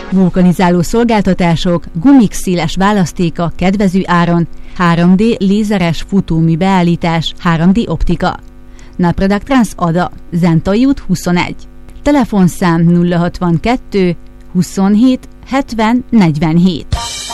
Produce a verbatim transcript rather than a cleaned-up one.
Vulkanizáló szolgáltatások, gumik széles választéka kedvező áron, három dé lézeres futómű beállítás, három dé optika. Naproductrans Ada, Zentai út huszonegy. Telefonszám nulla hatvankettő huszonhét hetven negyvenhét.